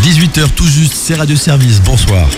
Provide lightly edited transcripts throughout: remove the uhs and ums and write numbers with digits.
18h tout juste, c'est Radio Service. Bonsoir.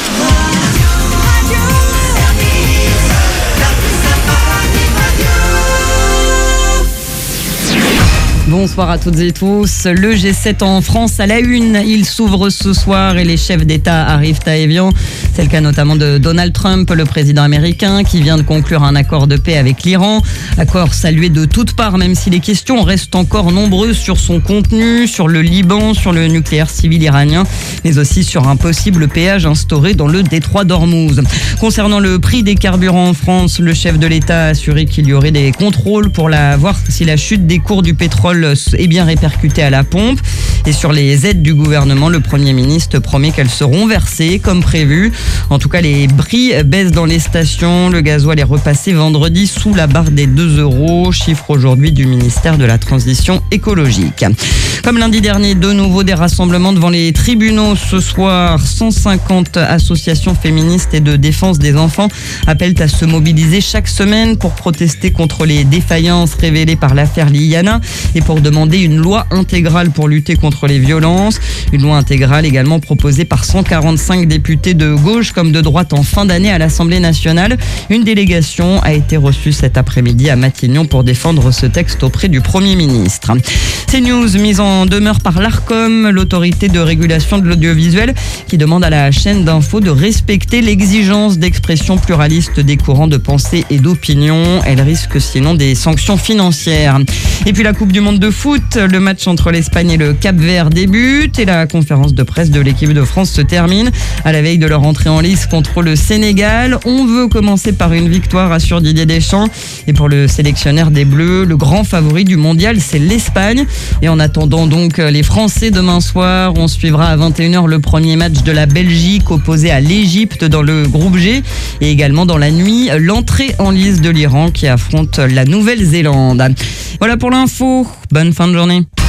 Bonsoir à toutes et tous. Le G7 en France à la une. Il s'ouvre ce soir et les chefs d'État arrivent à Évian. C'est le cas notamment de Donald Trump, le président américain, qui vient de conclure un accord de paix avec l'Iran. Accord salué de toutes parts, même si les questions restent encore nombreuses sur son contenu, sur le Liban, sur le nucléaire civil iranien, mais aussi sur un possible péage instauré dans le détroit d'Ormuz. Concernant le prix des carburants en France, le chef de l'État a assuré qu'il y aurait des contrôles pour voir si la chute des cours du pétrole est bien répercutée à la pompe. Et sur les aides du gouvernement, le Premier ministre promet qu'elles seront versées comme prévu. En tout cas, les prix baissent dans les stations. Le gasoil est repassé vendredi sous la barre des 2 €, chiffre aujourd'hui du ministère de la Transition écologique. Comme lundi dernier, de nouveau des rassemblements devant les tribunaux ce soir. 150 associations féministes et de défense des enfants appellent à se mobiliser chaque semaine pour protester contre les défaillances révélées par l'affaire Liliana et pour demander une loi intégrale pour lutter contre les violences. Une loi intégrale également proposée par 145 députés de gauche comme de droite en fin d'année à l'Assemblée nationale. Une délégation a été reçue cet après-midi à Matignon pour défendre ce texte auprès du Premier ministre. CNews mise en demeure par l'Arcom, l'autorité de régulation de l'audiovisuel, qui demande à la chaîne d'info de respecter l'exigence d'expression pluraliste des courants de pensée et d'opinion. Elle risque sinon des sanctions financières. Et puis la Coupe du Monde de foot, le match entre l'Espagne et le Cap-Vert débute et la conférence de presse de l'équipe de France se termine à la veille de leur entrée en lice contre le Sénégal. On veut commencer par une victoire, assure Didier Deschamps. Et pour le sélectionneur des Bleus, le grand favori du mondial, c'est l'Espagne. Et en attendant donc les Français demain soir, on suivra à 21h le premier match de la Belgique opposé à l'Égypte dans le groupe G. Et également dans la nuit, l'entrée en lice de l'Iran qui affronte la Nouvelle-Zélande. Voilà pour l'info. Bonne fin de journée.